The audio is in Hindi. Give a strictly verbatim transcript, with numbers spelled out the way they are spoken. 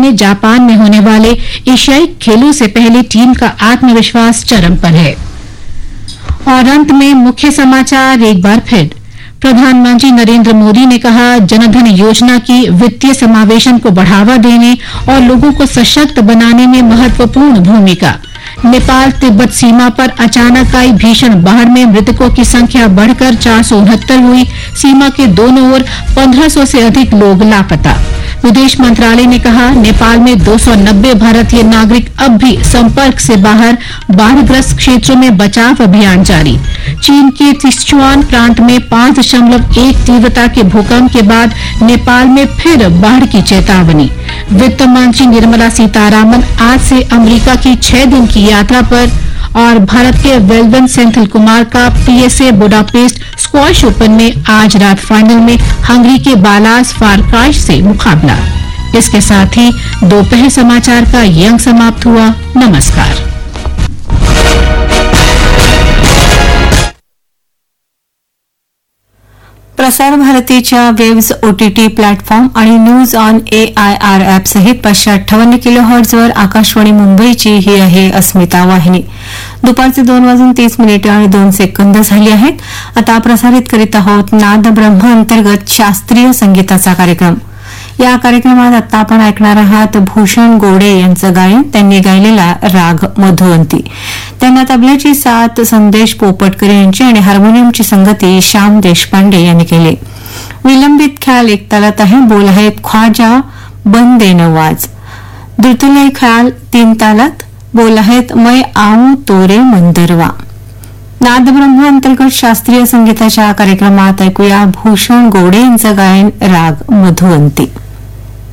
में जापान में होने वाले एशियाई खेलों से पहले टीम का आत्मविश्वास चरम पर है। और अंत में मुख्य समाचार एक बार फिर। प्रधानमंत्री नरेंद्र मोदी ने कहा, जनधन योजना की वित्तीय समावेशन को बढ़ावा देने और लोगों को सशक्त बनाने में महत्वपूर्ण भूमिका। नेपाल तिब्बत सीमा पर अचानक आई भीषण बाढ़ में मृतकों की संख्या बढ़कर चार सौ उनहत्तर हुई। सीमा के दोनों ओर पंद्रह सौ से अधिक लोग लापता। विदेश मंत्रालय ने कहा, नेपाल में दो सौ नब्बे भारतीय नागरिक अब भी संपर्क से बाहर। बाढ़ग्रस्त क्षेत्रों में बचाव अभियान जारी। चीन के सिचुआन प्रांत में पांच दशमलव एक तीव्रता के भूकंप के बाद नेपाल में फिर बाढ़ की चेतावनी। वित्त मंत्री निर्मला सीतारामन आज से अमेरिका की छह दिन की यात्रा पर। और भारत के वेलवन सेंथिल कुमार का पीएसए बुडापेस्ट स्क्वॉश ओपन में आज रात फाइनल में हंगरी के बालास फारकाश से मुकाबला। इसके साथ ही दोपहर समाचार का ये अंक समाप्त हुआ। नमस्कार। प्रसार भारतीच्या वेव्स ओटीटी प्लॅटफॉर्म आणि न्यूज ऑन एआयआर ॲप सहित पाचशे अठ्ठावन्न किलो हर्ट्झवर आकाशवाणी मुंबईची ही आहे अस्मिता वाहिनी। दुपारचे दोन वाजून तीस मिनिटे आणि दोन सेकंद झाली आहेत। आता प्रसारित करीत आहोत नाद ब्रह्म अंतर्गत शास्त्रीय संगीताचा कार्यक्रम। या कार्यक्रमात आता आपण ऐकणार आहात भूषण गोडे यांचं गायन। त्यांनी गायलेला राग मधुवंती। त्यांना तबल्याची साथ संदेश पोपटकर यांची आणि हार्मोनियमची संगती श्याम देशपांडे यांनी केली। विलंबित ख्याल एक तालात आहे। बोल आहेत ख्वाजा बंदे नवाज। द्रुतलय ख्याल तीन तालात। बोल आहेत मैं आऊं तोरे मंदरवा। नादब्रह्म अंतर्गत शास्त्रीय संगीताच्या कार्यक्रमात ऐकूया भूषण गोडे यांचं गायन राग मधुवंती।